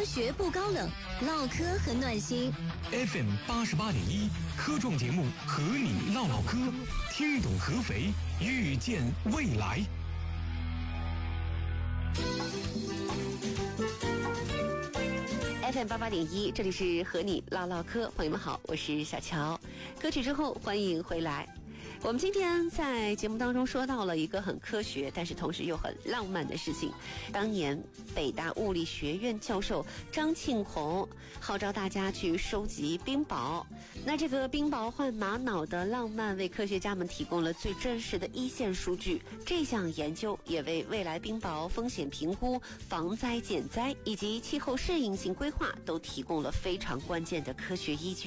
科学不高冷，唠嗑很暖心。 FM 88.1科创节目和你唠唠嗑，听懂合肥，遇见未来。 FM 88.1，这里是和你唠唠嗑，朋友们好，我是小乔。歌曲之后，欢迎回来。我们今天在节目当中说到了一个很科学，但是同时又很浪漫的事情。当年北大物理学院教授张庆红号召大家去收集冰雹。那这个冰雹换玛瑙的浪漫为科学家们提供了最真实的一线数据。这项研究也为未来冰雹风险评估、防灾减灾以及气候适应性规划都提供了非常关键的科学依据。